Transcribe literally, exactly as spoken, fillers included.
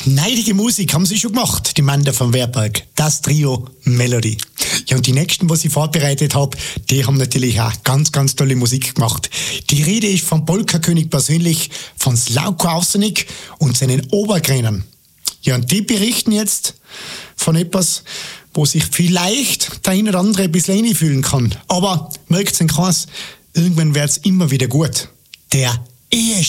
Schneidige Musik haben sie schon gemacht, die Männer von Werberg. Das Trio Melody. Ja, und die nächsten, was ich vorbereitet habe, die haben natürlich auch ganz, ganz tolle Musik gemacht. Die Rede ist vom Polka-König persönlich, von Slavko Avsenik und seinen Oberkränen. Ja, und die berichten jetzt von etwas, wo sich vielleicht der eine oder andere ein bisschen einfühlen kann. Aber merkt's in keins, irgendwann wird's immer wieder gut. Der Ehe